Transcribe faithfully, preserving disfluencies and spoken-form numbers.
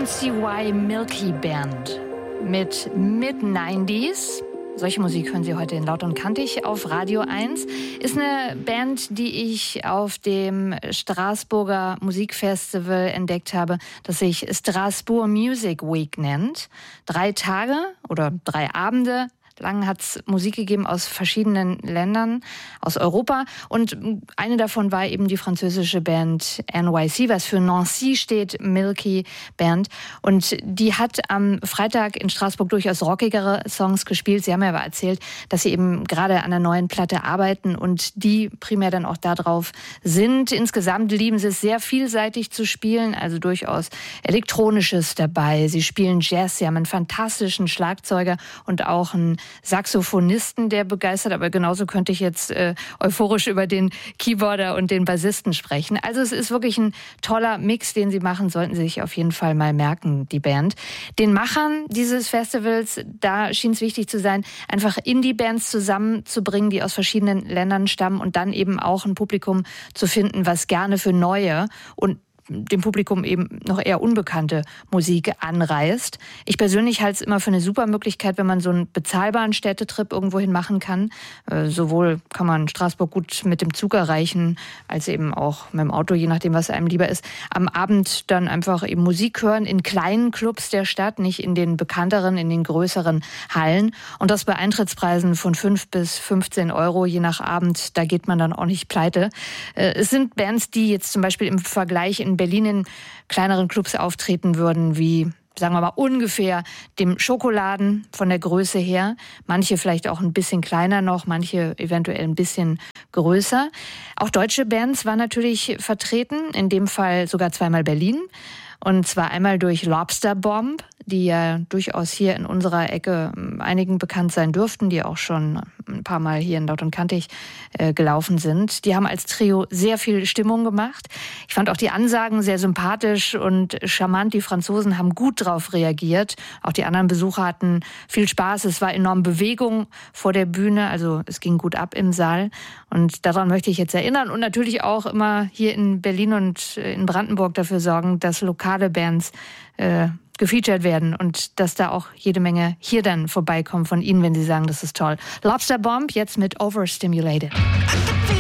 M C Y Milky Band mit Mid-neunziger. Solche Musik hören Sie heute in Laut und Kantig auf Radio eins. Ist eine Band, die ich auf dem Straßburger Musikfestival entdeckt habe, das sich Strasbourg Music Week nennt. Drei Tage oder drei Abende lang hat es Musik gegeben aus verschiedenen Ländern, aus Europa. Und eine davon war eben die französische Band N Y C, was für Nancy steht, Milky Band. Und die hat am Freitag in Straßburg durchaus rockigere Songs gespielt. Sie haben mir aber erzählt, dass sie eben gerade an einer neuen Platte arbeiten und die primär dann auch darauf sind. Insgesamt lieben sie es sehr vielseitig zu spielen, also durchaus Elektronisches dabei. Sie spielen Jazz, sie haben einen fantastischen Schlagzeuger und auch einen Saxophonisten, der begeistert, aber genauso könnte ich jetzt äh, euphorisch über den Keyboarder und den Bassisten sprechen. Also es ist wirklich ein toller Mix, den sie machen, sollten Sie sich auf jeden Fall mal merken, die Band. Den Machern dieses Festivals, da schien es wichtig zu sein, einfach Indie-Bands zusammenzubringen, die aus verschiedenen Ländern stammen und dann eben auch ein Publikum zu finden, was gerne für neue und dem Publikum eben noch eher unbekannte Musik anreist. Ich persönlich halte es immer für eine super Möglichkeit, wenn man so einen bezahlbaren Städtetrip irgendwohin machen kann. Äh, sowohl kann man Straßburg gut mit dem Zug erreichen, als eben auch mit dem Auto, je nachdem, was einem lieber ist. Am Abend dann einfach eben Musik hören in kleinen Clubs der Stadt, nicht in den bekannteren, in den größeren Hallen. Und das bei Eintrittspreisen von fünf bis fünfzehn Euro, je nach Abend. Da geht man dann auch nicht pleite. Äh, es sind Bands, die jetzt zum Beispiel im Vergleich in Berlin in kleineren Clubs auftreten würden, wie, sagen wir mal, ungefähr dem Schokoladen von der Größe her. Manche vielleicht auch ein bisschen kleiner noch, manche eventuell ein bisschen größer. Auch deutsche Bands waren natürlich vertreten, in dem Fall sogar zweimal Berlin. Und zwar einmal durch Lobster Bomb, die ja durchaus hier in unserer Ecke einigen bekannt sein dürften, die auch schon ein paar Mal hier in Laut und Kantig äh, gelaufen sind. Die haben als Trio sehr viel Stimmung gemacht. Ich fand auch die Ansagen sehr sympathisch und charmant. Die Franzosen haben gut drauf reagiert. Auch die anderen Besucher hatten viel Spaß. Es war enorm Bewegung vor der Bühne, also es ging gut ab im Saal. Und daran möchte ich jetzt erinnern und natürlich auch immer hier in Berlin und in Brandenburg dafür sorgen, dass lokale Bands äh, gefeatured werden und dass da auch jede Menge hier dann vorbeikommen von Ihnen, wenn Sie sagen, das ist toll. Lobster Bomb jetzt mit Overstimulated.